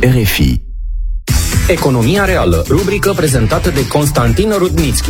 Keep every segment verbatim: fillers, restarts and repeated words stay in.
R F I. Economia reală, rubrică prezentată de Constantin Rudnitschi.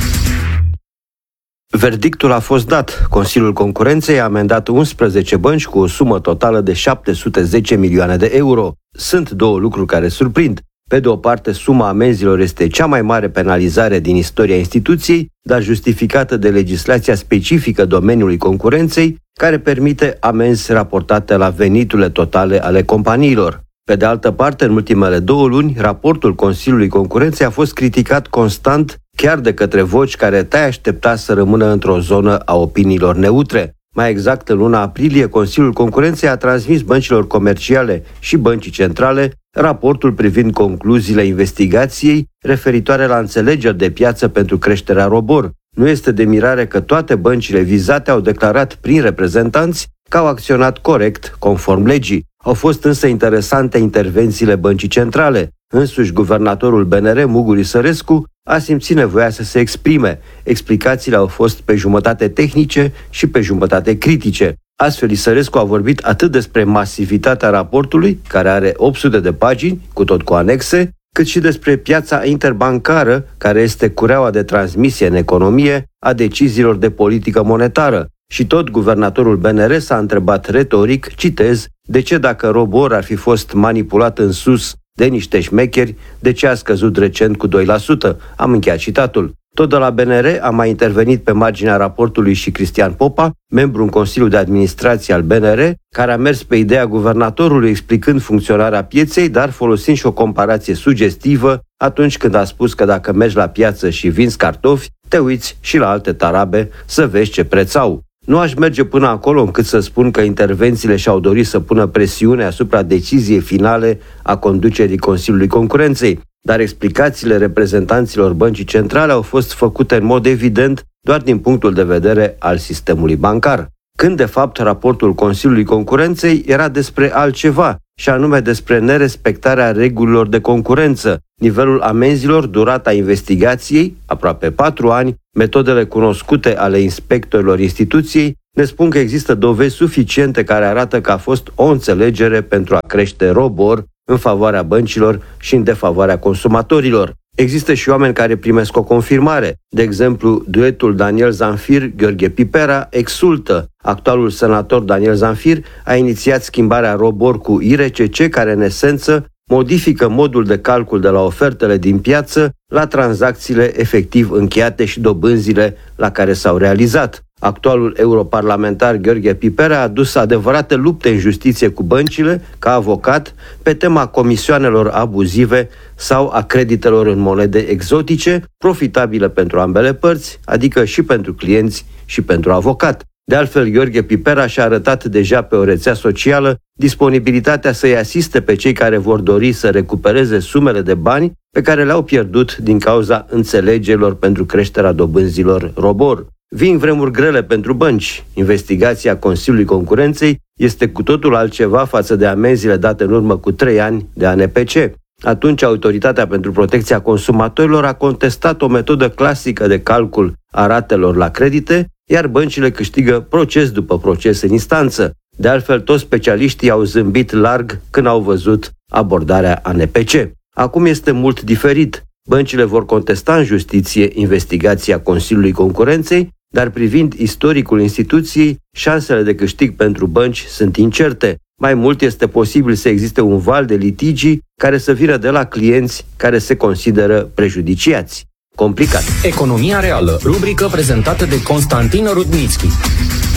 Verdictul a fost dat. Consiliul Concurenței a amendat unsprezece bănci cu o sumă totală de șapte sute zece milioane de euro. Sunt două lucruri care surprind. Pe de o parte, suma amenzilor este cea mai mare penalizare din istoria instituției, dar justificată de legislația specifică domeniului concurenței, care permite amenzi raportate la veniturile totale ale companiilor. Pe de altă parte, în ultimele două luni, raportul Consiliului Concurenței a fost criticat constant, chiar de către voci care te-ai aștepta să rămână într-o zonă a opiniilor neutre. Mai exact, în luna aprilie, Consiliul Concurenței a transmis băncilor comerciale și băncii centrale raportul privind concluziile investigației referitoare la înțelegeri de piață pentru creșterea ROBOR. Nu este de mirare că toate băncile vizate au declarat prin reprezentanți că au acționat corect, conform legii. Au fost însă interesante intervențiile băncii centrale. Însuși, guvernatorul B N R, Mugur Isărescu, a simțit nevoia să se exprime. Explicațiile au fost pe jumătate tehnice și pe jumătate critice. Astfel, Isărescu a vorbit atât despre masivitatea raportului, care are opt sute de pagini, cu tot cu anexe, cât și despre piața interbancară, care este cureaua de transmisie în economie a deciziilor de politică monetară. Și tot guvernatorul B N R s-a întrebat retoric, citez, de ce dacă ROBOR ar fi fost manipulat în sus de niște șmecheri, de ce a scăzut recent cu doi la sută? Am încheiat citatul. Tot de la B N R a mai intervenit pe marginea raportului și Cristian Popa, membru în Consiliul de Administrație al B N R, care a mers pe ideea guvernatorului explicând funcționarea pieței, dar folosind și o comparație sugestivă atunci când a spus că dacă mergi la piață și vinzi cartofi, te uiți și la alte tarabe să vezi ce preț au. Nu aș merge până acolo încât să spun că intervențiile și-au dorit să pună presiune asupra deciziei finale a conducerii Consiliului Concurenței, dar explicațiile reprezentanților băncii centrale au fost făcute în mod evident doar din punctul de vedere al sistemului bancar, când de fapt raportul Consiliului Concurenței era despre altceva, și anume despre nerespectarea regulilor de concurență, nivelul amenzilor, durata investigației, aproape patru ani, metodele cunoscute ale inspectorilor instituției, ne spun că există dovezi suficiente care arată că a fost o înțelegere pentru a crește ROBOR în favoarea băncilor și în defavoarea consumatorilor. Există și oameni care primesc o confirmare. De exemplu, duetul Daniel Zamfir-Gheorghe Pipera exultă. Actualul senator Daniel Zamfir a inițiat schimbarea ROBOR cu I R C C, care în esență modifică modul de calcul de la ofertele din piață la tranzacțiile efectiv încheiate și dobânzile la care s-au realizat. Actualul europarlamentar Gheorghe Pipera a dus adevărate lupte în justiție cu băncile, ca avocat, pe tema comisioanelor abuzive sau a creditelor în monede exotice, profitabile pentru ambele părți, adică și pentru clienți și pentru avocat. De altfel, Gheorghe Pipera și-a arătat deja pe o rețea socială disponibilitatea să-i asiste pe cei care vor dori să recupereze sumele de bani pe care le-au pierdut din cauza înțelegerilor pentru creșterea dobânzilor ROBOR. Vin vremuri grele pentru bănci. Investigația Consiliului Concurenței este cu totul altceva față de amenziile date în urmă cu trei ani de A N P C. Atunci, Autoritatea pentru Protecția Consumatorilor a contestat o metodă clasică de calcul a ratelor la credite, iar băncile câștigă proces după proces în instanță. De altfel, toți specialiștii au zâmbit larg când au văzut abordarea A N P C. Acum este mult diferit. Băncile vor contesta în justiție investigația Consiliului Concurenței, dar privind istoricul instituției, șansele de câștig pentru bănci sunt incerte. Mai mult, este posibil să existe un val de litigii care să vină de la clienți care se consideră prejudiciați. Complicat. Economia reală, rubrică prezentată de Constantin Rudnitschi.